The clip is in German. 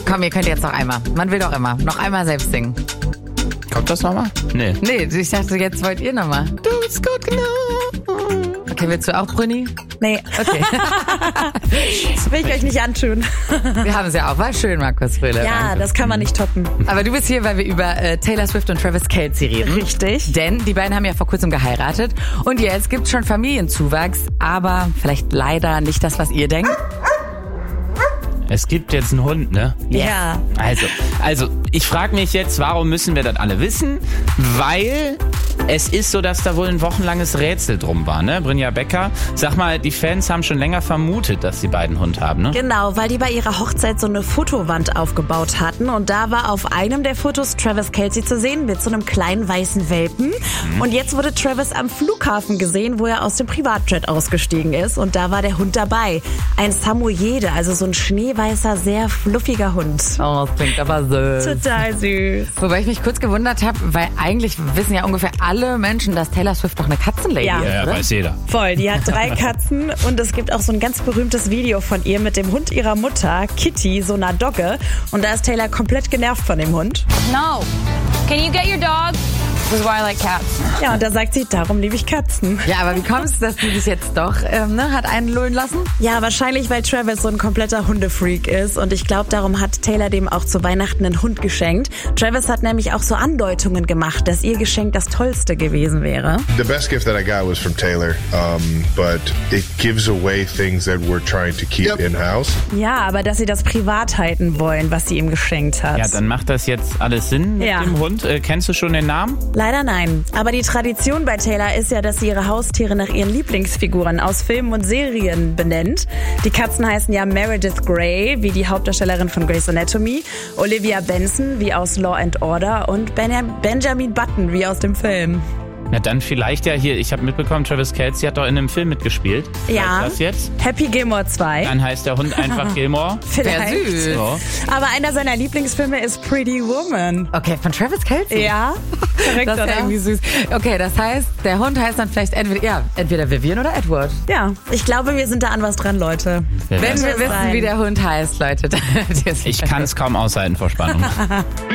Komm, ihr könnt jetzt noch einmal. Man will doch immer. Noch einmal selbst singen. Kommt das nochmal? Nee, ich dachte, jetzt wollt ihr nochmal. Du bist gut genug. Okay, willst du auch, Bruni? Nee. Okay. Das will ich euch nicht antun. Wir haben es ja auch. War schön, Markus Fröhler. Ja, Danke. das kann man nicht toppen. Aber du bist hier, weil wir über Taylor Swift und Travis Kelce reden. Richtig. Denn die beiden haben ja vor kurzem geheiratet. Und jetzt gibt's schon Familienzuwachs. Aber vielleicht leider nicht das, was ihr denkt. Es gibt jetzt einen Hund, ne? Ja. Also, ich frage mich jetzt, warum müssen wir das alle wissen? Weil es ist so, dass da wohl ein wochenlanges Rätsel drum war, ne? Brynja Becker, sag mal, die Fans haben schon länger vermutet, dass die beiden Hund haben, ne? Genau, weil die bei ihrer Hochzeit so eine Fotowand aufgebaut hatten und da war auf einem der Fotos Travis Kelce zu sehen mit so einem kleinen weißen Welpen. Und jetzt wurde Travis am Flughafen gesehen, wo er aus dem Privatjet ausgestiegen ist und da war der Hund dabei. Ein Samoyede, also so ein schneeweißer, sehr fluffiger Hund. Oh, das klingt aber süß. Total süß. Wobei ich mich kurz gewundert habe, weil eigentlich wissen ja ungefähr alle Menschen, dass Taylor Swift doch eine Katzenlady Ja. ist, Ja, oder? weiß jeder. Voll, die hat 3 Katzen und es gibt auch so ein ganz berühmtes Video von ihr mit dem Hund ihrer Mutter, Kitty, so einer Dogge. Und da ist Taylor komplett genervt von dem Hund. No. Can you get your dog? This is why I like cats. Ja, und da sagt sie, darum liebe ich Katzen. Ja, aber wie kommt es, dass sie sich jetzt doch hat einlullen lassen? Ja, wahrscheinlich, weil Travis so ein kompletter Hundefreak ist. Und ich glaube, darum hat Taylor dem auch zu Weihnachten einen Hund geschenkt. Travis hat nämlich auch so Andeutungen gemacht, dass ihr Geschenk das Tollste gewesen wäre. The best gift that I got was from Taylor, but it gives away things that we're trying to keep in-house. Ja, aber dass sie das privat halten wollen, was sie ihm geschenkt hat. Ja, dann macht das jetzt alles Sinn mit Ja. dem Hund. Kennst du schon den Namen? Leider nein. Aber die Tradition bei Taylor ist ja, dass sie ihre Haustiere nach ihren Lieblingsfiguren aus Filmen und Serien benennt. Die Katzen heißen ja Meredith Grey, wie die Hauptdarstellerin von Grey's Anatomy, Olivia Benson, wie aus Law and Order und Benjamin Button, wie aus dem Film. Ja, dann vielleicht ja hier, ich habe mitbekommen, Travis Kelce hat doch in einem Film mitgespielt. Ja. Weißt du das jetzt? Happy Gilmore 2. Dann heißt der Hund einfach Gilmore. Vielleicht. Wär süß. So. Aber einer seiner Lieblingsfilme ist Pretty Woman. Okay, von Travis Kelce? Ja, verrückt, Das ist ja oder? irgendwie süß. Okay, das heißt, der Hund heißt dann vielleicht entweder Vivian oder Edward. Ja, ich glaube, wir sind da an was dran, Leute. Wer Wenn weiß. wir wissen, sein. wie der Hund heißt, Leute, dann Ich kann es kaum aushalten vor Spannung.